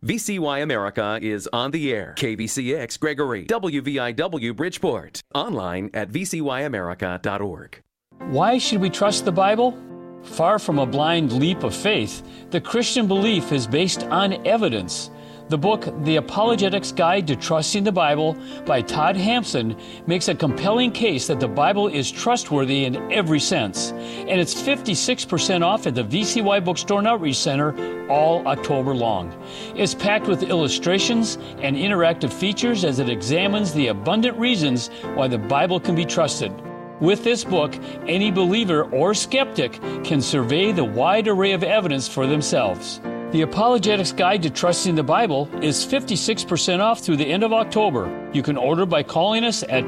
VCY America is on the air. KVCX Gregory, WVIW Bridgeport. Online at vcyamerica.org. Why should we trust the Bible? Far from a blind leap of faith, the Christian belief is based on evidence. The book, The Apologetics Guide to Trusting the Bible by Todd Hampson, makes a compelling case that the Bible is trustworthy in every sense. And it's 56% off at the VCY Bookstore and Outreach Center all October long. It's packed with illustrations and interactive features as it examines the abundant reasons why the Bible can be trusted. With this book, any believer or skeptic can survey the wide array of evidence for themselves. The Apologetics Guide to Trusting the Bible is 56% off through the end of October. You can order by calling us at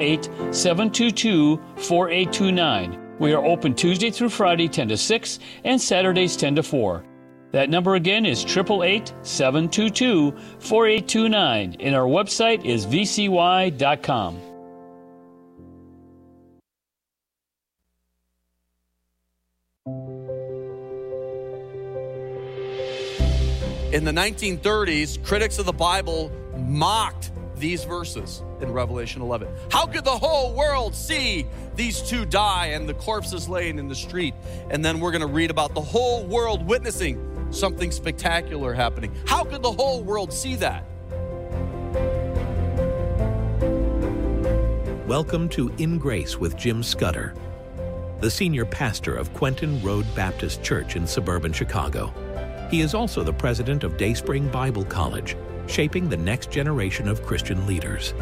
888-722-4829. We are open Tuesday through Friday 10 to 6 and Saturdays 10 to 4. That number again is 888-722-4829, and our website is vcy.com. In the 1930s, critics of the Bible mocked these verses in Revelation 11. How could the whole world see these two die and the corpses laying in the street? And then we're going to read about the whole world witnessing something spectacular happening. How could the whole world see that? Welcome to In Grace with Jim Scudder, the senior pastor of Quentin Road Baptist Church in suburban Chicago. He is also the president of Dayspring Bible College, shaping the next generation of Christian leaders.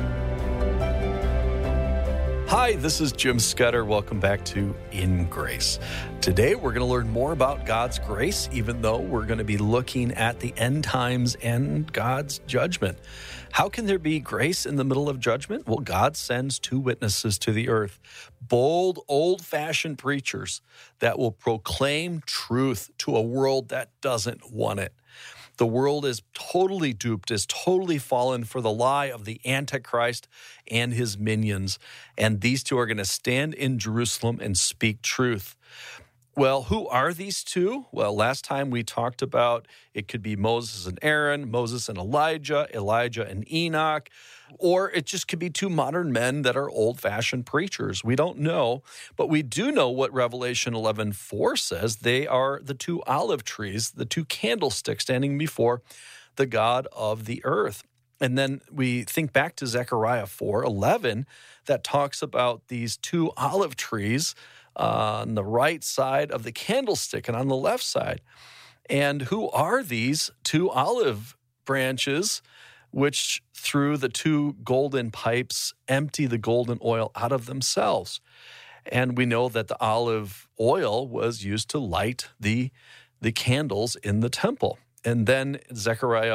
Hi, this is Jim Scudder. Welcome back to In Grace. Today, we're going to learn more about God's grace, even though we're going to be looking at the end times and God's judgment. How can there be grace in the middle of judgment? Well, God sends two witnesses to the earth, bold, old-fashioned preachers that will proclaim truth to a world that doesn't want it. The world is totally duped, is totally fallen for the lie of the Antichrist and his minions. And these two are going to stand in Jerusalem and speak truth. Well, who are these two? Well, last time we talked about it could be Moses and Aaron, Moses and Elijah, Elijah and Enoch, or it just could be two modern men that are old-fashioned preachers. We don't know, but we do know what Revelation 11:4 says. They are the two olive trees, the two candlesticks standing before the God of the earth. And then we think back to Zechariah 4:11 that talks about these two olive trees on the right side of the candlestick and on the left side. And who are these two olive branches which through the two golden pipes empty the golden oil out of themselves? And we know that the olive oil was used to light the candles in the temple. And then Zechariah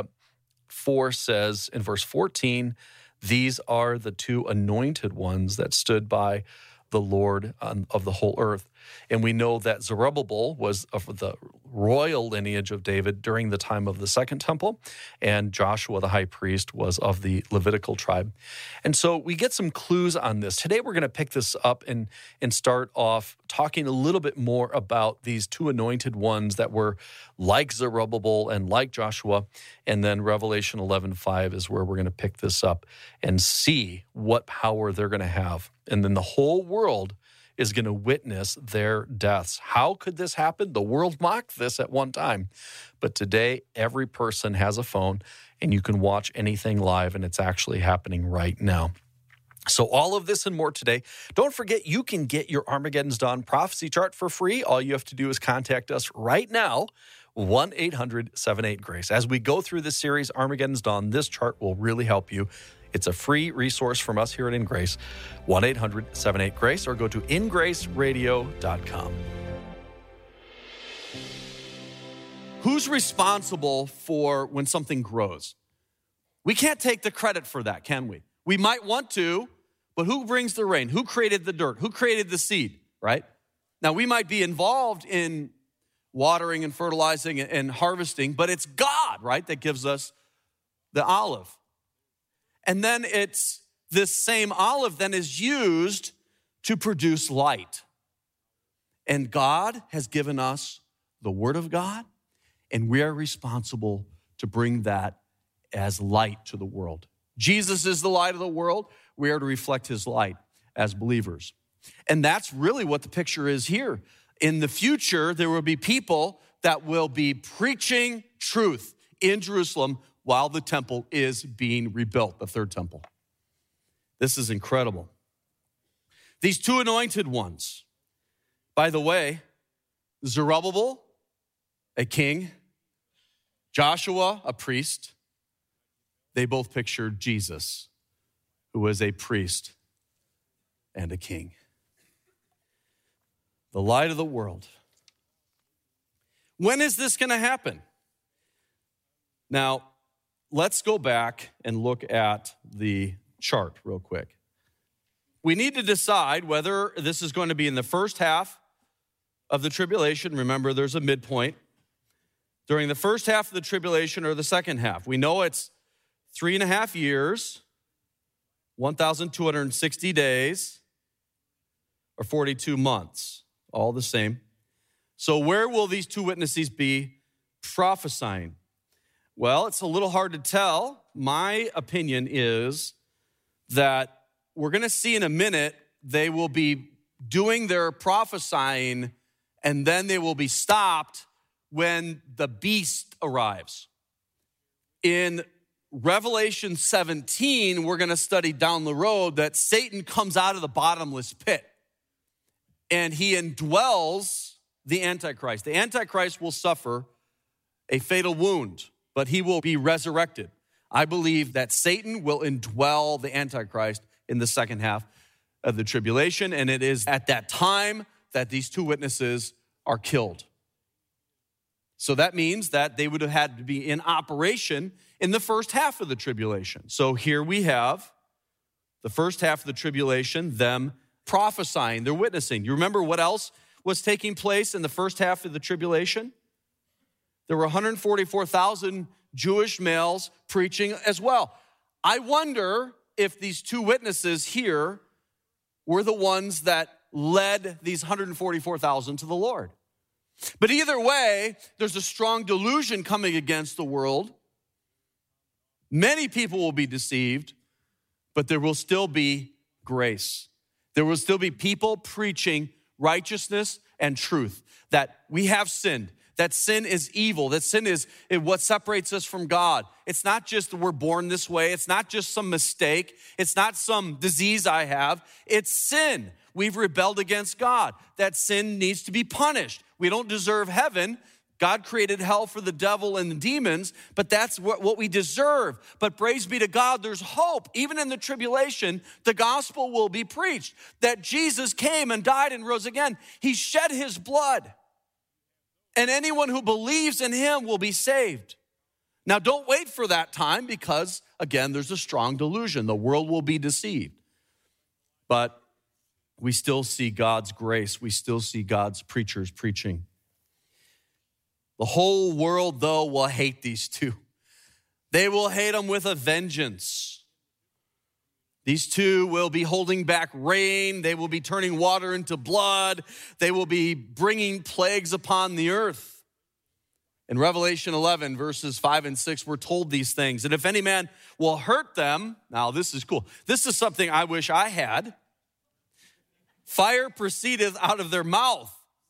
4 says in verse 14, these are the two anointed ones that stood by the Lord of the whole earth. And we know that Zerubbabel was of the royal lineage of David during the time of the Second Temple, and Joshua, the high priest, was of the Levitical tribe. And so we get some clues on this. Today we're going to pick this up and start off talking a little bit more about these two anointed ones that were like Zerubbabel and like Joshua. And then Revelation 11:5 is where we're going to pick this up and see what power they're going to have. And then the whole world is going to witness their deaths. How could this happen? The world mocked this at one time. But today, every person has a phone, and you can watch anything live, and it's actually happening right now. So all of this and more today. Don't forget, you can get your Armageddon's Dawn prophecy chart for free. All you have to do is contact us right now, 1-800-78-GRACE. As we go through this series, Armageddon's Dawn, this chart will really help you. It's a free resource from us here at In Grace, 1-800-78-GRACE, or go to ingraceradio.com. Who's responsible for when something grows? We can't take the credit for that, can we? We might want to, but who brings the rain? Who created the dirt? Who created the seed, right? Now, we might be involved in watering and fertilizing and harvesting, but it's God, right, that gives us the olive. And then it's this same olive then is used to produce light. And God has given us the Word of God, and we are responsible to bring that as light to the world. Jesus is the light of the world. We are to reflect his light as believers. And that's really what the picture is here. In the future, there will be people that will be preaching truth in Jerusalem while the temple is being rebuilt, the third temple. This is incredible. These two anointed ones, by the way, Zerubbabel, a king, Joshua, a priest, they both pictured Jesus, who was a priest and a king. The light of the world. When is this going to happen? Now, let's go back and look at the chart real quick. We need to decide whether this is going to be in the first half of the tribulation. Remember, there's a midpoint. During the first half of the tribulation or the second half. We know it's 3.5 years, 1,260 days, or 42 months, all the same. So where will these two witnesses be prophesying? Well, it's a little hard to tell. My opinion is that we're going to see in a minute they will be doing their prophesying and then they will be stopped when the beast arrives. In Revelation 17, we're going to study down the road that Satan comes out of the bottomless pit and he indwells the Antichrist. The Antichrist will suffer a fatal wound, but he will be resurrected. I believe that Satan will indwell the Antichrist in the second half of the tribulation, and it is at that time that these two witnesses are killed. So that means that they would have had to be in operation in the first half of the tribulation. So here we have the first half of the tribulation, them prophesying, they're witnessing. You remember what else was taking place in the first half of the tribulation? There were 144,000 Jewish males preaching as well. I wonder if these two witnesses here were the ones that led these 144,000 to the Lord. But either way, there's a strong delusion coming against the world. Many people will be deceived, but there will still be grace. There will still be people preaching righteousness and truth, that we have sinned, that sin is evil, that sin is what separates us from God. It's not just that we're born this way. It's not just some mistake. It's not some disease I have. It's sin. We've rebelled against God. That sin needs to be punished. We don't deserve heaven. God created hell for the devil and the demons, but that's what we deserve. But praise be to God, there's hope. Even in the tribulation, the gospel will be preached, that Jesus came and died and rose again. He shed his blood, and anyone who believes in him will be saved. Now, don't wait for that time because, again, there's a strong delusion. The world will be deceived. But we still see God's grace. We still see God's preachers preaching. The whole world, though, will hate these two. They will hate them with a vengeance. These two will be holding back rain. They will be turning water into blood. They will be bringing plagues upon the earth. In Revelation 11, verses 5 and 6, we're told these things. And if any man will hurt them, now this is cool. This is something I wish I had. Fire proceedeth out of their mouth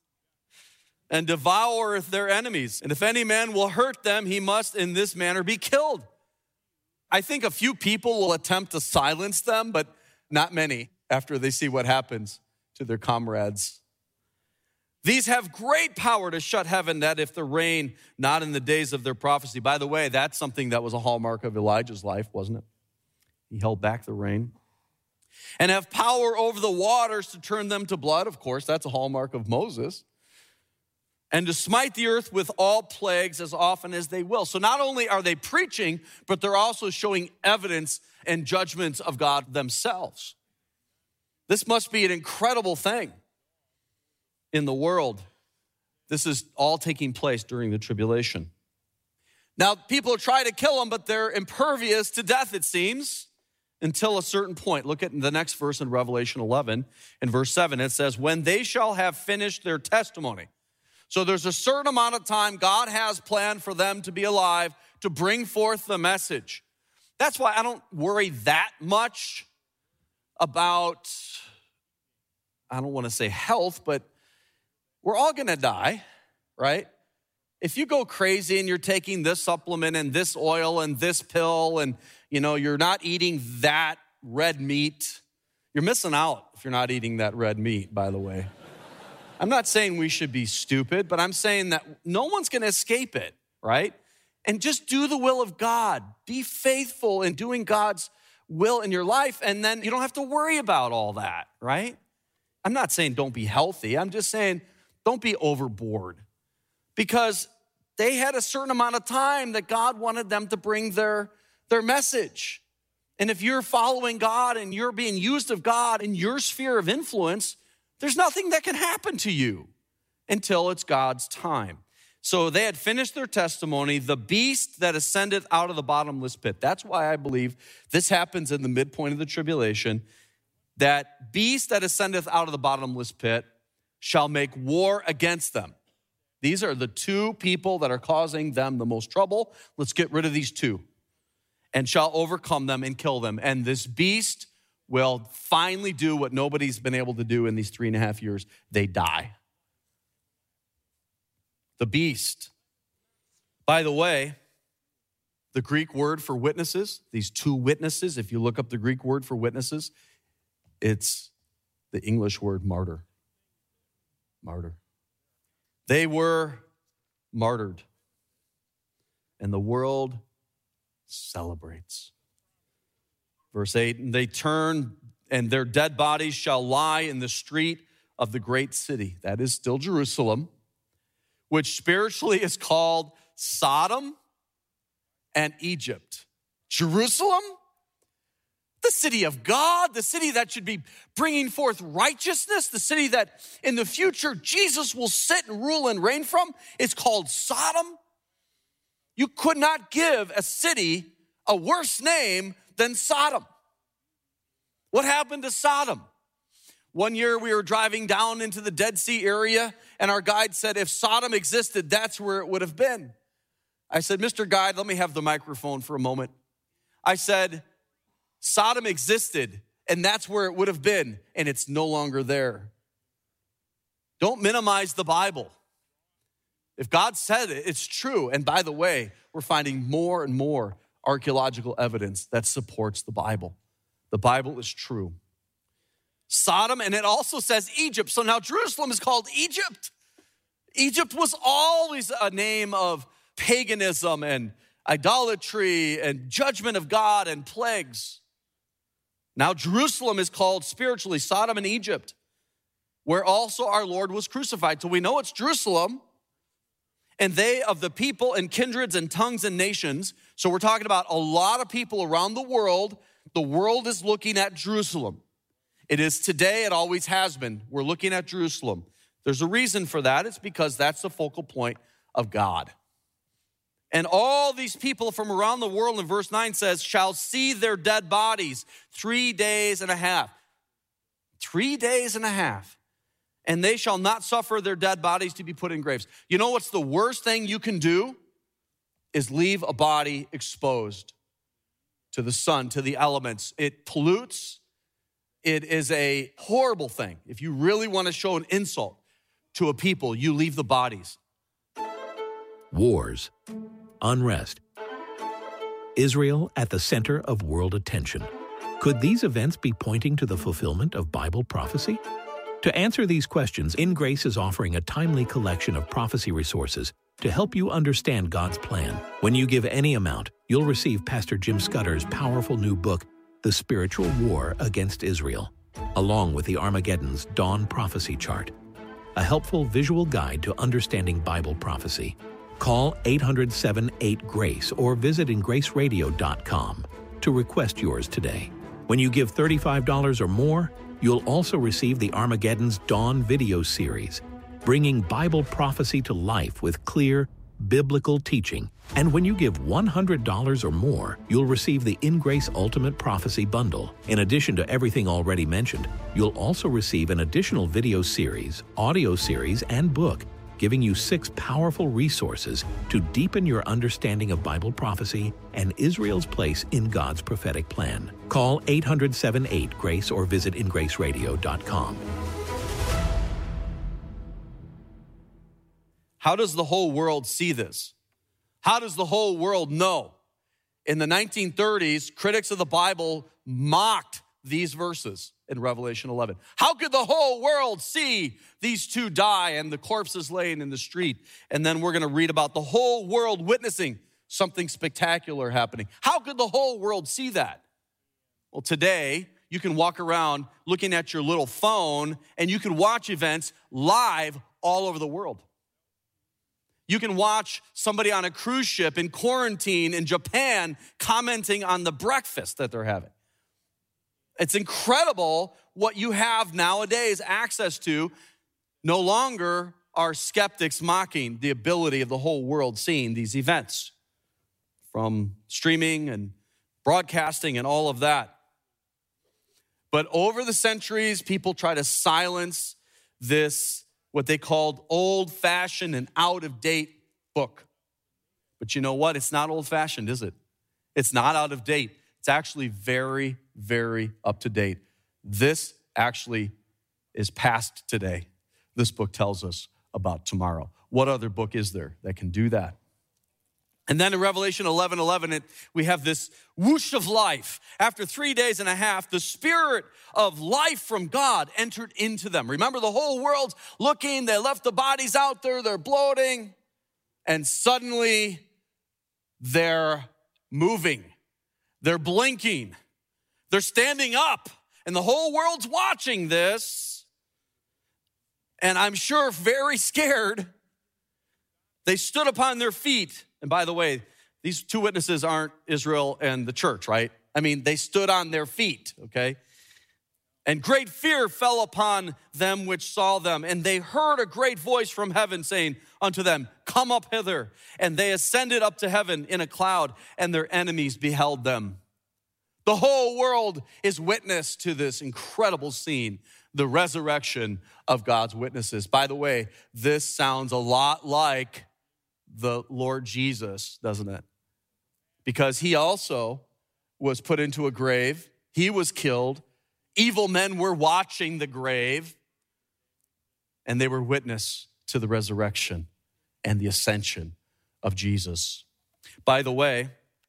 and devoureth their enemies. And if any man will hurt them, he must in this manner be killed. I think a few people will attempt to silence them, but not many after they see what happens to their comrades. These have great power to shut heaven, that if the rain not in the days of their prophecy. By the way, that's something that was a hallmark of Elijah's life, wasn't it? He held back the rain. And have power over the waters to turn them to blood. Of course, that's a hallmark of Moses. And to smite the earth with all plagues as often as they will. So not only are they preaching, but they're also showing evidence and judgments of God themselves. This must be an incredible thing in the world. This is all taking place during the tribulation. Now, people try to kill them, but they're impervious to death, it seems, until a certain point. Look at the next verse in Revelation 11. In verse 7, it says, when they shall have finished their testimony. So there's a certain amount of time God has planned for them to be alive to bring forth the message. That's why I don't worry that much about, I don't want to say health, but we're all going to die, right? If you go crazy and you're taking this supplement and this oil and this pill and, you're not eating that red meat, you're missing out if you're not eating that red meat, by the way. I'm not saying we should be stupid, but I'm saying that no one's going to escape it, right? And just do the will of God. Be faithful in doing God's will in your life, and then you don't have to worry about all that, right? I'm not saying don't be healthy. I'm just saying don't be overboard, because they had a certain amount of time that God wanted them to bring their message. And if you're following God and you're being used of God in your sphere of influence, there's nothing that can happen to you until it's God's time. So they had finished their testimony, the beast that ascended out of the bottomless pit. That's why I believe this happens in the midpoint of the tribulation. That beast that ascendeth out of the bottomless pit shall make war against them. These are the two people that are causing them the most trouble. Let's get rid of these two. And shall overcome them and kill them. And this beast will finally do what nobody's been able to do in these 3.5 years. They die. The beast. By the way, the Greek word for witnesses, these two witnesses, if you look up the Greek word for witnesses, it's the English word martyr. Martyr. They were martyred. And the world celebrates. Verse 8, and they turn, and their dead bodies shall lie in the street of the great city. That is still Jerusalem, which spiritually is called Sodom and Egypt. Jerusalem, the city of God, the city that should be bringing forth righteousness, the city that in the future Jesus will sit and rule and reign from, it's called Sodom. You could not give a city a worse name than Sodom. What happened to Sodom? One year we were driving down into the Dead Sea area, and our guide said, if Sodom existed, that's where it would have been. I said, Mr. Guide, let me have the microphone for a moment. I said, Sodom existed, and that's where it would have been, and it's no longer there. Don't minimize the Bible. If God said it, it's true. And by the way, we're finding more and more archaeological evidence that supports the Bible. The Bible is true. Sodom, and it also says Egypt. So now Jerusalem is called Egypt. Egypt was always a name of paganism and idolatry and judgment of God and plagues. Now Jerusalem is called spiritually Sodom and Egypt, where also our Lord was crucified. So we know it's Jerusalem. And they of the people and kindreds and tongues and nations. So we're talking about a lot of people around the world. The world is looking at Jerusalem. It is today, it always has been. We're looking at Jerusalem. There's a reason for that. It's because that's the focal point of God. And all these people from around the world, in verse 9 says, shall see their dead bodies 3 days and a half. 3 days and a half. And they shall not suffer their dead bodies to be put in graves. You know what's the worst thing you can do? Is leave a body exposed to the sun, to the elements. It pollutes. It is a horrible thing. If you really want to show an insult to a people, you leave the bodies. Wars, unrest, Israel at the center of world attention. Could these events be pointing to the fulfillment of Bible prophecy? To answer these questions, In Grace is offering a timely collection of prophecy resources to help you understand God's plan. When you give any amount, you'll receive Pastor Jim Scudder's powerful new book, The Spiritual War Against Israel, along with the Armageddon's Dawn Prophecy Chart, a helpful visual guide to understanding Bible prophecy. Call 800-78-GRACE or visit ingraceradio.com to request yours today. When you give $35 or more, you'll also receive the Armageddon's Dawn video series, bringing Bible prophecy to life with clear, biblical teaching. And when you give $100 or more, you'll receive the In Grace Ultimate Prophecy Bundle. In addition to everything already mentioned, you'll also receive an additional video series, audio series, and book giving you 6 powerful resources to deepen your understanding of Bible prophecy and Israel's place in God's prophetic plan. Call 800-78-GRACE or visit ingraceradio.com. How does the whole world see this? How does the whole world know? In the 1930s, critics of the Bible mocked these verses in Revelation 11. How could the whole world see these two die and the corpses laying in the street? And then we're going to read about the whole world witnessing something spectacular happening. How could the whole world see that? Well, today, you can walk around looking at your little phone and you can watch events live all over the world. You can watch somebody on a cruise ship in quarantine in Japan commenting on the breakfast that they're having. It's incredible what you have nowadays access to. No longer are skeptics mocking the ability of the whole world seeing these events from streaming and broadcasting and all of that. But over the centuries, people try to silence this, what they called old-fashioned and out-of-date book. But you know what? It's not old-fashioned, is it? It's not out of date. It's actually very, very up-to-date. This actually is past today. This book tells us about tomorrow. What other book is there that can do that? And then in Revelation 11:11, we have this whoosh of life. After 3 days and a half, the spirit of life from God entered into them. Remember, the whole world's looking. They left the bodies out there. They're bloating. And suddenly, they're moving. They're blinking. They're standing up. And the whole world's watching this. And I'm sure very scared. They stood upon their feet. And by the way, these two witnesses aren't Israel and the church, right? I mean, they stood on their feet, okay? And great fear fell upon them which saw them. And they heard a great voice from heaven saying unto them, come up hither. And they ascended up to heaven in a cloud, and their enemies beheld them. The whole world is witness to this incredible scene, the resurrection of God's witnesses. By the way, this sounds a lot like the Lord Jesus, doesn't it? Because he also was put into a grave. He was killed. Evil men were watching the grave, and they were witness to the resurrection and the ascension of Jesus. By the way,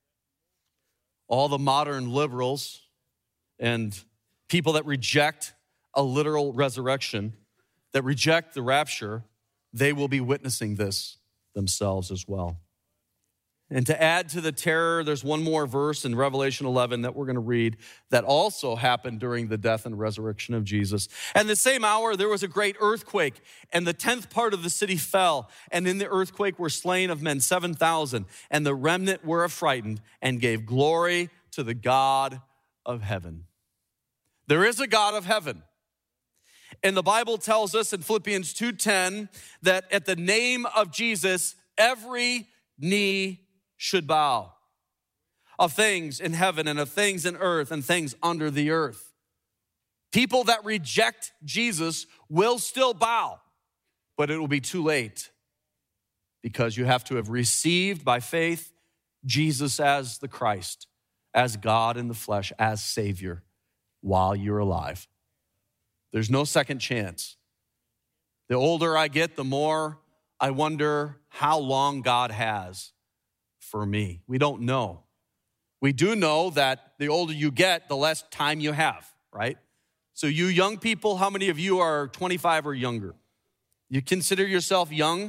all the modern liberals and people that reject a literal resurrection, that reject the rapture, they will be witnessing this themselves as well. And to add to the terror, there's one more verse in Revelation 11 that we're going to read that also happened during the death and resurrection of Jesus. And the same hour, there was a great earthquake, and the 10th part of the city fell. And in the earthquake were slain of men 7,000, and the remnant were affrighted and gave glory to the God of heaven. There is a God of heaven. And the Bible tells us in Philippians 2:10 that at the name of Jesus, every knee should bow, of things in heaven and of things in earth and things under the earth. People that reject Jesus will still bow, but it will be too late, because you have to have received by faith Jesus as the Christ, as God in the flesh, as Savior while you're alive. There's no second chance. The older I get, the more I wonder how long God has for me. We don't know. We do know that the older you get, the less time you have, right? So you young people, how many of you are 25 or younger? You consider yourself young?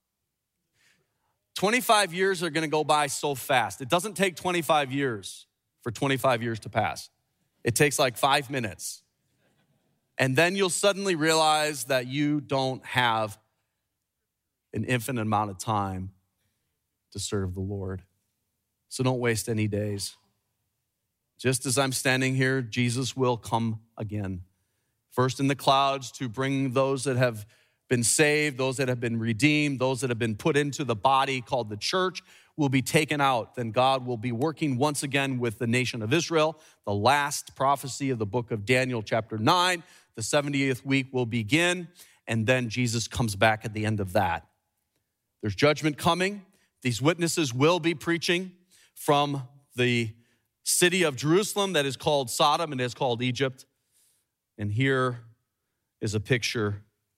25 years are going to go by so fast. It doesn't take 25 years for 25 years to pass. It takes like 5 minutes. And then you'll suddenly realize that you don't have an infinite amount of time to serve the Lord. So don't waste any days. Just as I'm standing here, Jesus will come again. First in the clouds to bring those that have been saved, those that have been redeemed, those that have been put into the body called the church will be taken out. Then God will be working once again with the nation of Israel. The last prophecy of the book of Daniel chapter 9, the 70th week will begin. and then Jesus comes back at the end of that. There's judgment coming. These witnesses will be preaching from the city of Jerusalem that is called Sodom and is called Egypt. And here is a picture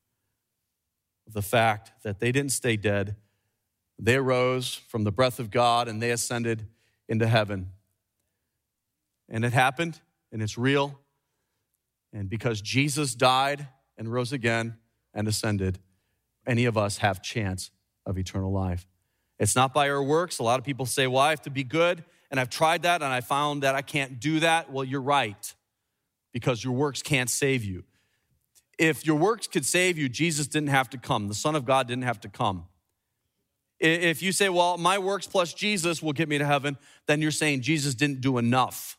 of the fact that they didn't stay dead. They arose from the breath of God and they ascended into heaven. And it happened, and it's real. And because Jesus died and rose again and ascended, any of us have chance of eternal life. It's not by our works. A lot of people say, well, I have to be good, and I've tried that, and I found that I can't do that. Well, you're right, because your works can't save you. If your works could save you, Jesus didn't have to come. The Son of God didn't have to come. If you say, well, my works plus Jesus will get me to heaven, then you're saying Jesus didn't do enough.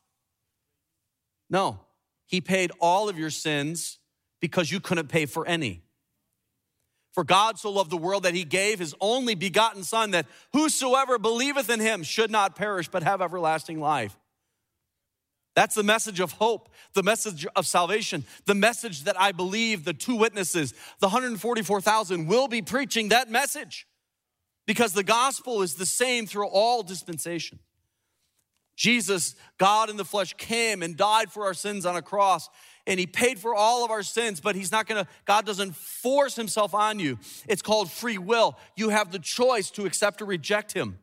No, he paid all of your sins because you couldn't pay for any. For God so loved the world that he gave his only begotten Son, that whosoever believeth in him should not perish but have everlasting life. That's the message of hope, the message of salvation, the message that I believe the two witnesses, the 144,000, will be preaching that message, because the gospel is the same through all dispensation. Jesus, God in the flesh, came and died for our sins on a cross, and he paid for all of our sins, but God doesn't force himself on you. It's called free will. You have the choice to accept or reject him.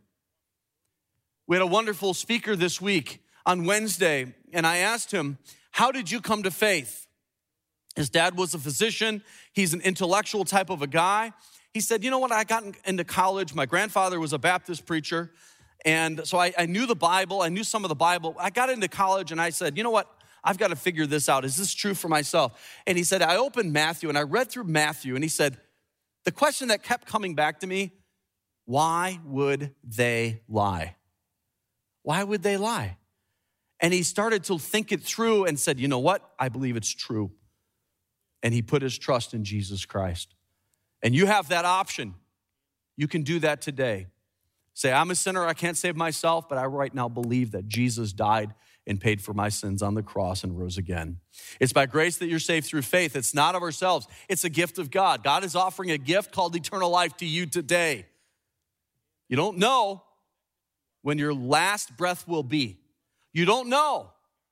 We had a wonderful speaker this week on Wednesday, and I asked him, how did you come to faith? His dad was a physician. He's an intellectual type of a guy. He said, you know what, I got into college. My grandfather was a Baptist preacher, and so I knew the Bible. I knew some of the Bible. I got into college, and I said, you know what, I've got to figure this out. Is this true for myself? And he said, I opened Matthew, and I read through Matthew, and he said, the question that kept coming back to me, why would they lie? Why would they lie? And he started to think it through and said, you know what? I believe it's true. And he put his trust in Jesus Christ. And you have that option. You can do that today. Say, I'm a sinner, I can't save myself, but I right now believe that Jesus died and paid for my sins on the cross and rose again. It's by grace that you're saved through faith. It's not of ourselves. It's a gift of God. God is offering a gift called eternal life to you today. You don't know when your last breath will be. You don't know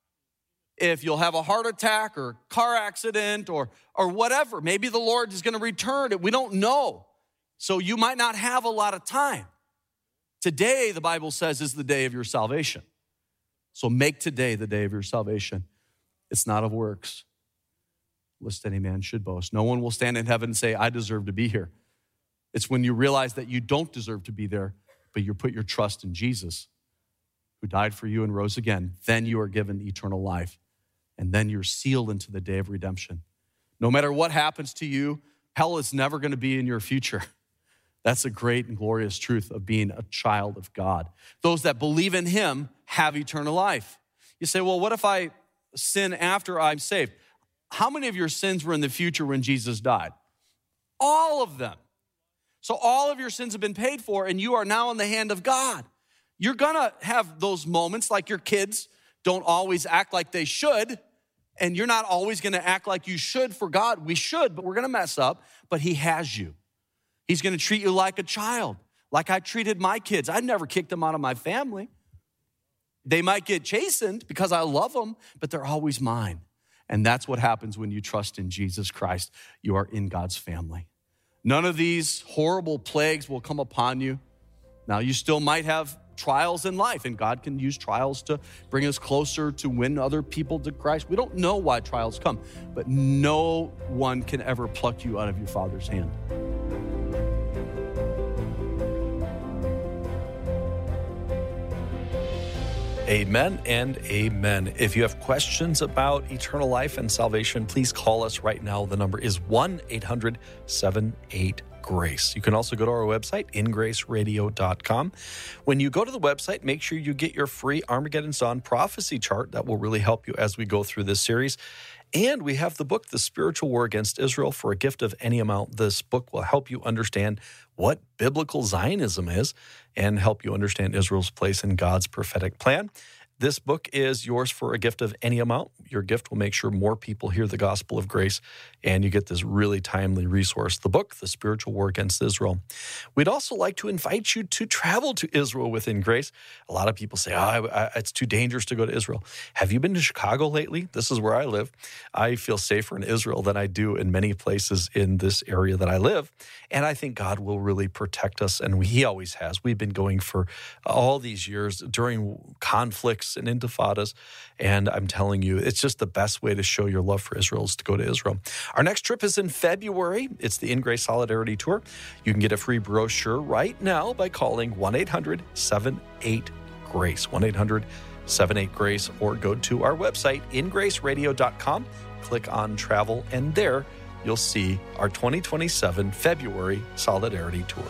if you'll have a heart attack or car accident or whatever. Maybe the Lord is going to return. We don't know. So you might not have a lot of time. Today, the Bible says, is the day of your salvation. So make today the day of your salvation. It's not of works, lest any man should boast. No one will stand in heaven and say, I deserve to be here. It's when you realize that you don't deserve to be there, but you put your trust in Jesus, who died for you and rose again. Then you are given eternal life. And then you're sealed into the day of redemption. No matter what happens to you, hell is never going to be in your future. That's a great and glorious truth of being a child of God. Those that believe in him have eternal life. You say, well, what if I sin after I'm saved? How many of your sins were in the future when Jesus died? All of them. So all of your sins have been paid for, and you are now in the hand of God. You're going to have those moments like your kids don't always act like they should, and you're not always going to act like you should for God. We should, but we're going to mess up, but he has you. He's going to treat you like a child, like I treated my kids. I never kicked them out of my family. They might get chastened because I love them, but they're always mine. And that's what happens when you trust in Jesus Christ. You are in God's family. None of these horrible plagues will come upon you. Now, you still might have trials in life, and God can use trials to bring us closer to win other people to Christ. We don't know why trials come, but no one can ever pluck you out of your Father's hand. Amen and amen. If you have questions about eternal life and salvation, please call us right now. The number is 1-800-78-GRACE. You can also go to our website, ingraceradio.com. When you go to the website, make sure you get your free Armageddon's Dawn prophecy chart. That will really help you as we go through this series. And we have the book, The Spiritual War Against Israel, for a gift of any amount. This book will help you understand what biblical Zionism is and help you understand Israel's place in God's prophetic plan. This book is yours for a gift of any amount. Your gift will make sure more people hear the gospel of grace, and you get this really timely resource, the book, The Spiritual War Against Israel. We'd also like to invite you to travel to Israel within Grace. A lot of people say, it's too dangerous to go to Israel. Have you been to Chicago lately? This is where I live. I feel safer in Israel than I do in many places in this area that I live. And I think God will really protect us, and He always has. We've been going for all these years during conflicts and intifadas, and I'm telling you, it's just the best way to show your love for Israel is to go to Israel. Our next trip is in February. It's the In Grace Solidarity Tour. You can get a free brochure right now by calling 1-800-78-GRACE, 1-800-78-GRACE, or go to our website, ingraceradio.com, click on Travel, and there you'll see our 2027 February Solidarity Tour.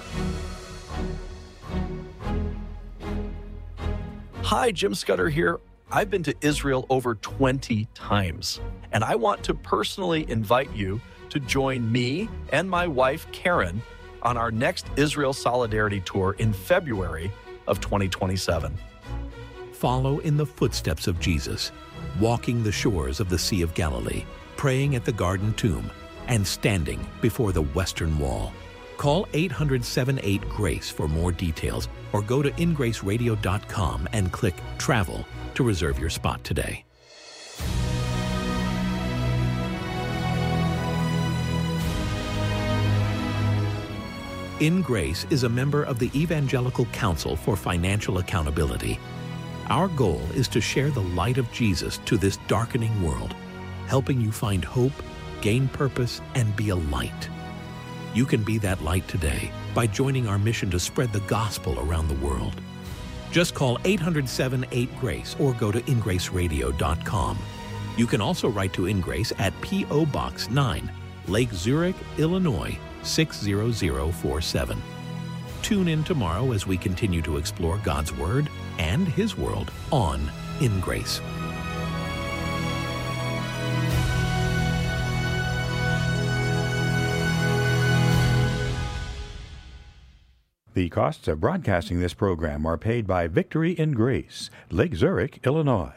Hi, Jim Scudder here. I've been to Israel over 20 times, and I want to personally invite you to join me and my wife, Karen, on our next Israel Solidarity Tour in February of 2027. Follow in the footsteps of Jesus, walking the shores of the Sea of Galilee, praying at the Garden Tomb, and standing before the Western Wall. Call 800-78-GRACE for more details, or go to ingraceradio.com and click Travel to reserve your spot today. In Grace is a member of the Evangelical Council for Financial Accountability. Our goal is to share the light of Jesus to this darkening world, helping you find hope, gain purpose, and be a light. You can be that light today by joining our mission to spread the gospel around the world. Just call 800-78-GRACE or go to ingraceradio.com. You can also write to In Grace at P.O. Box 9, Lake Zurich, Illinois, 60047. Tune in tomorrow as we continue to explore God's Word and His world on In Grace. The costs of broadcasting this program are paid by Victory in Grace, Lake Zurich, Illinois.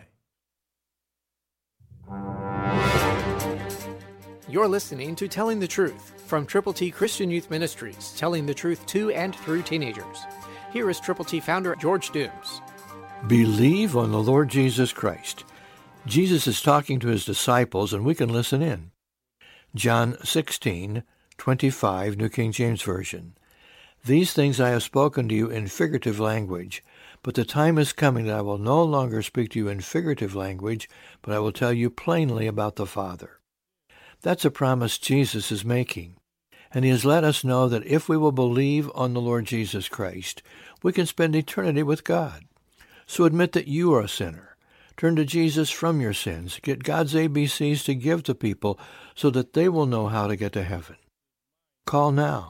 You're listening to Telling the Truth from Triple T Christian Youth Ministries, telling the truth to and through teenagers. Here is Triple T founder George Dooms. Believe on the Lord Jesus Christ. Jesus is talking to His disciples, and we can listen in. John 16:25, New King James Version. These things I have spoken to you in figurative language, but the time is coming that I will no longer speak to you in figurative language, but I will tell you plainly about the Father. That's a promise Jesus is making, and He has let us know that if we will believe on the Lord Jesus Christ, we can spend eternity with God. So admit that you are a sinner. Turn to Jesus from your sins. Get God's ABCs to give to people so that they will know how to get to heaven. Call now.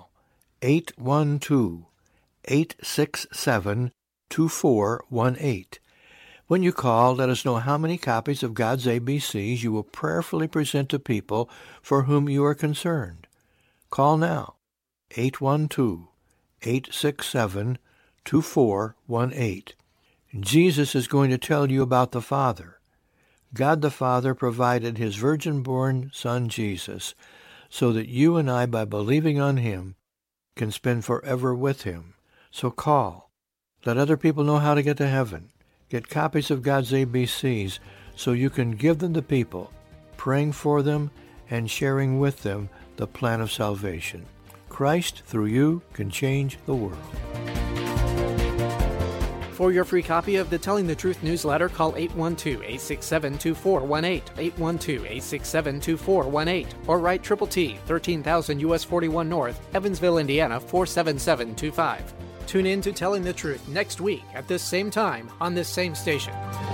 812-867-2418. When you call, let us know how many copies of God's ABCs you will prayerfully present to people for whom you are concerned. Call now. 812-867-2418. Jesus is going to tell you about the Father. God the Father provided His virgin-born Son Jesus so that you and I, by believing on Him, can spend forever with Him. So call. Let other people know how to get to heaven. Get copies of God's ABCs so you can give them to people, praying for them and sharing with them the plan of salvation. Christ, through you, can change the world. For your free copy of the Telling the Truth newsletter, call 812-867-2418, 812-867-2418, or write Triple T, 13,000 U.S. 41 North, Evansville, Indiana, 47725. Tune in to Telling the Truth next week at this same time on this same station.